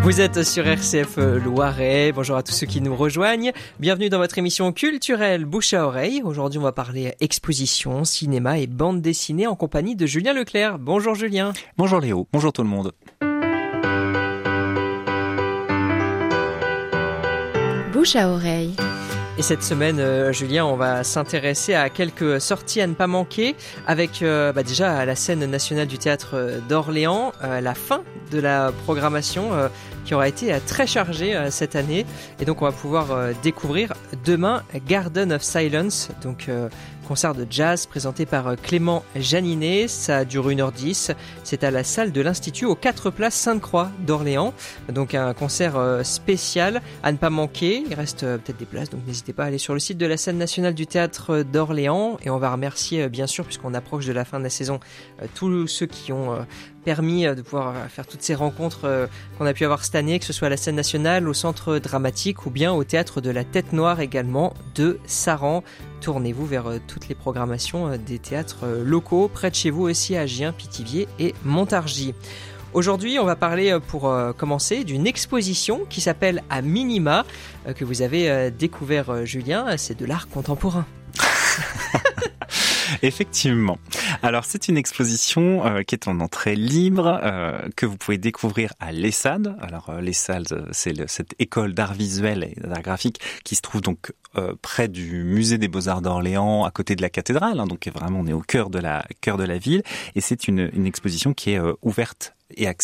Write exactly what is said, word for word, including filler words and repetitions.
Vous êtes sur R C F Loiret, bonjour à tous ceux qui nous rejoignent. Bienvenue dans votre émission culturelle Bouche à oreille. Aujourd'hui, on va parler exposition, cinéma et bande dessinée en compagnie de Julien Leclerc. Bonjour Julien. Bonjour Léo, bonjour tout le monde. Bouche à oreille. Et cette semaine, euh, Julien, on va s'intéresser à quelques sorties à ne pas manquer avec euh, bah déjà à la scène nationale du théâtre d'Orléans, euh, la fin de la programmation euh, qui aura été euh, très chargée euh, cette année. Et donc on va pouvoir euh, découvrir demain Garden of Silence, donc euh, concert de jazz présenté par Clément Janinet. Ça dure une heure dix. C'est à la salle de l'Institut aux quatre places Sainte-Croix d'Orléans. Donc un concert spécial à ne pas manquer. Il reste peut-être des places, donc n'hésitez pas à aller sur le site de la scène nationale du théâtre d'Orléans. Et on va remercier bien sûr, puisqu'on approche de la fin de la saison, tous ceux qui ont permis de pouvoir faire toutes ces rencontres qu'on a pu avoir cette année, que ce soit à la scène nationale, au centre dramatique ou bien au théâtre de la Tête Noire également de Saran. Tournez-vous vers toutes les programmations des théâtres locaux, près de chez vous aussi à Gien, Pithiviers et Montargis. Aujourd'hui, on va parler pour commencer d'une exposition qui s'appelle À Minima, que vous avez découvert, Julien. C'est de l'art contemporain. Effectivement. Alors c'est une exposition euh, qui est en entrée libre, euh, que vous pouvez découvrir à l'ESSAD. Alors euh, l'ESSAD, c'est le, cette école d'art visuel et d'art graphique qui se trouve donc euh, près du musée des Beaux-Arts d'Orléans, à côté de la cathédrale. Hein, donc vraiment on est au cœur de la cœur de la ville, et c'est une, une exposition qui est euh, ouverte et accessible